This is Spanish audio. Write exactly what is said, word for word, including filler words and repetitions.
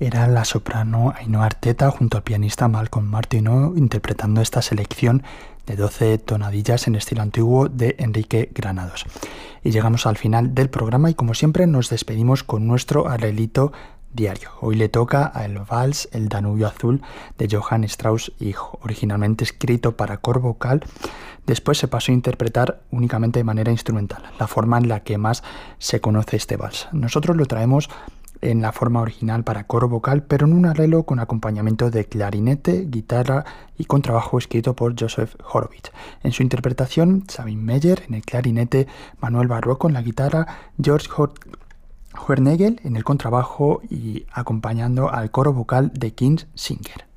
Era la soprano Ainhoa Arteta junto al pianista Malcolm Martineau interpretando esta selección de doce tonadillas en estilo antiguo de Enrique Granados. Y llegamos al final del programa y como siempre nos despedimos con nuestro arreglito diario. Hoy le toca al vals El Danubio Azul de Johann Strauss hijo, originalmente escrito para coro vocal. Después se pasó a interpretar únicamente de manera instrumental, la forma en la que más se conoce este vals. Nosotros lo traemos en la forma original para coro vocal, pero en un arreglo con acompañamiento de clarinete, guitarra y contrabajo escrito por Joseph Horowitz. En su interpretación, Sabine Meyer en el clarinete, Manuel Barroco en la guitarra, George Hörnegel en el contrabajo y acompañando al coro vocal de Kim Singer.